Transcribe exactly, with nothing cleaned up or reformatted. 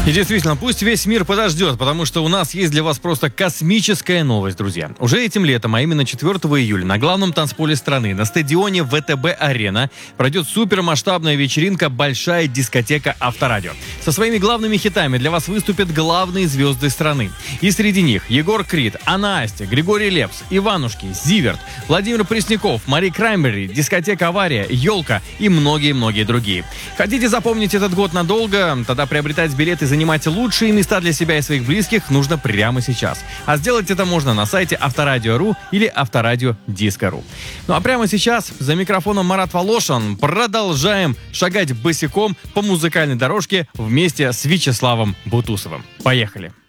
И действительно, пусть весь мир подождет, потому что у нас есть для вас просто космическая новость, друзья. Уже этим летом, а именно четвёртого июля, на главном танцполе страны, на стадионе ВТБ-Арена, пройдет супермасштабная вечеринка «Большая дискотека Авторадио». Со своими главными хитами для вас выступят главные звезды страны. И среди них Егор Крид, Анна Асти, Григорий Лепс, Иванушки, Зиверт, Владимир Пресняков, Мари Краймбери, дискотека «Авария», «Елка» и многие-многие другие. Хотите запомнить этот год надолго? Тогда приобретать билеты и занимать лучшие места для себя и своих близких нужно прямо сейчас. А сделать это можно на сайте авторадио точка ру или авторадио диско точка ру. Ну а прямо сейчас за микрофоном Марат Волошин. Продолжаем шагать босиком по музыкальной дорожке вместе с Вячеславом Бутусовым. Поехали!